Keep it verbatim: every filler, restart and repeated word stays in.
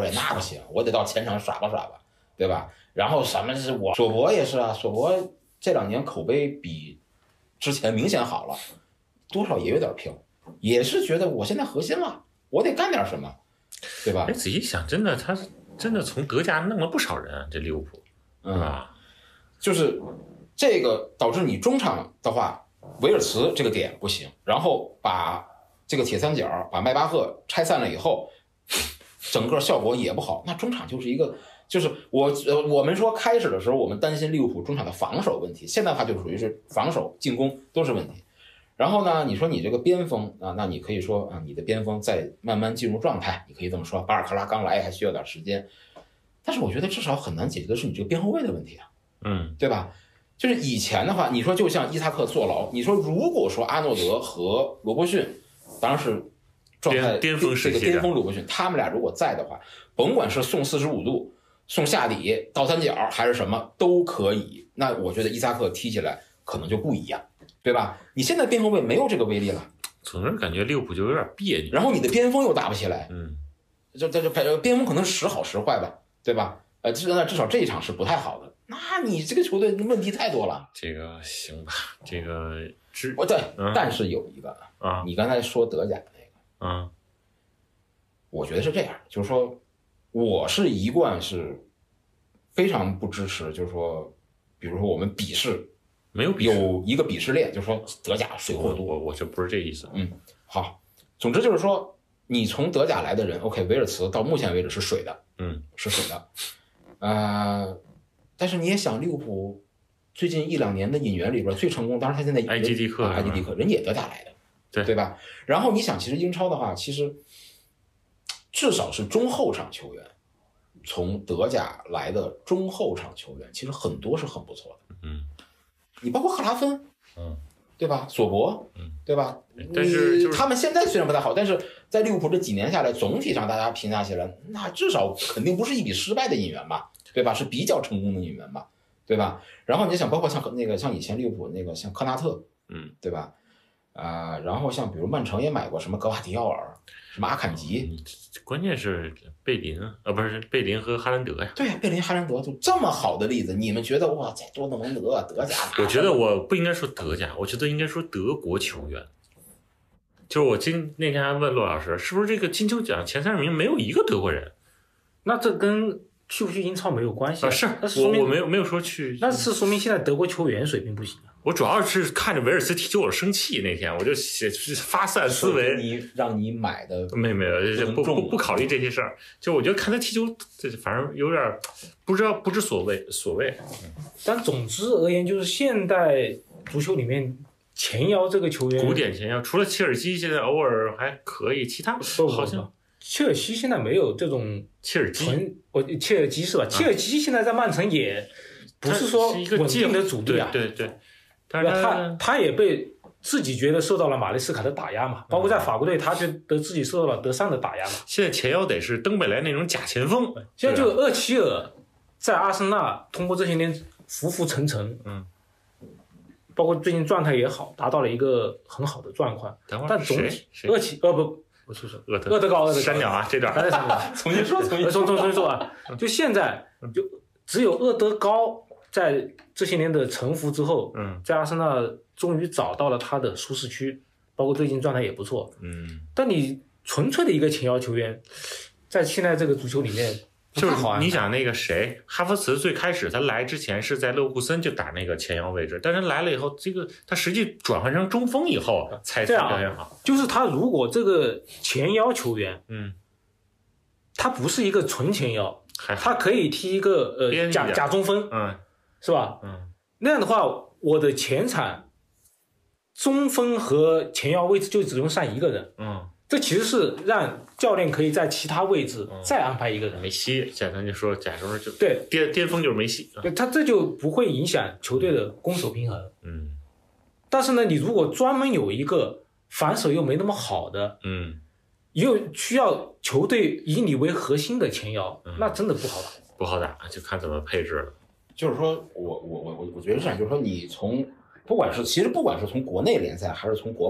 说那不行，我得到前场耍吧耍吧，对吧？然后什么是我索博也是啊，索博这两年口碑比之前明显好了，多少也有点飘，也是觉得我现在核心了，我得干点什么，对吧？ 哎，仔细想，真的他真的从德甲弄了不少人，这利物浦， 嗯， 吧？ 就是这个导致你中场的话，维尔茨这个点不行，然后把这个铁三角把迈巴赫拆散了以后，整个效果也不好。那中场就是一个，就是我呃我们说开始的时候我们担心利物浦中场的防守问题，现在的话就属于是防守进攻都是问题。然后呢，你说你这个边锋啊，那你可以说啊，你的边锋在慢慢进入状态，你可以这么说。巴尔克拉刚来还需要点时间，但是我觉得至少很难解决的是你这个边后卫的问题啊， 嗯， 对吧？就是以前的话，你说就像伊萨克坐牢，你说如果说阿诺德和罗伯逊，当然是状态巅峰时期这个巅峰罗伯逊，他们俩如果在的话，甭管是送四十五度、送下底、倒三角还是什么都可以。那我觉得伊萨克踢起来可能就不一样，对吧？你现在边后卫没有这个威力了， 总是感觉利物浦就有点别扭。 然后你的边锋又打不起来， 嗯， 就这这边锋可能是时好时坏吧，对吧？呃，至至少这一场是不太好的。那你这个球队问题太多了。 这个行吧，这个之哦对、 嗯， 但是有一个啊， 你刚才说德甲的那个， 啊， 我觉得是这样，就是说，我是一贯是非常不支持，就是说，比如说我们鄙视， 没有鄙视， 有一个鄙视链，就是说德甲水货多。 我我这不是这意思。 嗯，好，总之就是说，你从德甲来的人 ，OK， 维尔茨到目前为止是水的， 嗯， 是水的，呃。但是你也想，利物浦最近一两年的引援里边最成功，当然他现在埃及迪克， 埃及迪克人也德甲来的， 对对吧？然后你想，其实英超的话，其实至少是中后场球员，从德甲来的中后场球员，其实很多是很不错的。 嗯， 你包括赫拉芬， 嗯， 对吧？索博， 嗯， 对吧？ 但是、就是、 他们现在虽然不太好，但是在利物浦这几年下来，总体上大家评价起来，那至少肯定不是一笔失败的引援吧？对吧？是比较成功的引援吧，对吧？然后你就想，包括像那个像以前利物浦那个像科纳特， 嗯， 对吧？啊、呃，然后像比如曼城也买过什么格瓦迪奥尔，什么阿坎吉， 嗯、关键是贝林啊，呃，不是贝林和哈兰德呀。 对呀、啊，贝林、哈兰德就这么好的例子，你们觉得哇，在多特蒙德、德甲？ 我觉得我不应该说德甲，我觉得应该说德国球员。就是我今那天还问骆老师，是不是这个金球奖前三十名没有一个德国人？ 那这跟去不去英超没有关系啊，是， 那是说明我我没有没有说去， 那是说明现在德国球员水平不行啊。 我主要是看着维尔斯踢球我生气，那天我就写发散思维， 你让你买的没有没有不不不考虑这些事儿，就我觉得看他踢球，这反正有点不知道不知所谓所谓。 但总之而言，就是现代足球里面前腰这个球员， 古典前腰，除了切尔西现在偶尔还可以，其他好像。 切尔西现在没有这种切尔基， 我切尔基是吧？啊、切尔基现在在曼城也不是说稳定的主力啊， 对对对，但是他他也被自己觉得受到了马雷斯卡的打压嘛，包括在法国队，他觉得自己受到了德尚的打压嘛。 现在前腰得是登贝莱那种假前锋， 现在就厄齐尔在阿森纳通过这些年浮浮沉沉， 嗯， 包括最近状态也好，达到了一个很好的状况。但总体厄齐呃不。不是说厄德厄德高，厄德高删掉啊，这段重新说，重新说， 重重新说啊！就现在，就只有厄德高在这些年的沉浮之后， 嗯， 在阿森纳终于找到了他的舒适区，包括最近状态也不错， 嗯。 但你纯粹的一个前腰球员，在现在这个足球里面， 就是你想那个谁，哈弗茨最开始他来之前是在勒沃库森就打那个前腰位置，但是来了以后，这个他实际转换成中锋以后才表现好。 就是他如果这个前腰球员， 嗯， 他不是一个纯前腰，他可以踢一个呃假假中锋， 嗯， 是吧？ 嗯， 那样的话，我的前场中锋和前腰位置就只用上一个人， 嗯。 这其实是让教练可以在其他位置再安排一个人。 嗯、梅西，假咱就说，假如说就对巅巅峰就是梅西， 对他这就不会影响球队的攻守平衡。 嗯， 但是呢，你如果专门有一个防守又没那么好的， 嗯， 又需要球队以你为核心的前腰， 嗯、 那真的不好打， 不好打，就看怎么配置了。 就是说我我我我我觉得是这样，就是说你从不管是其实不管是从国内联赛还是从国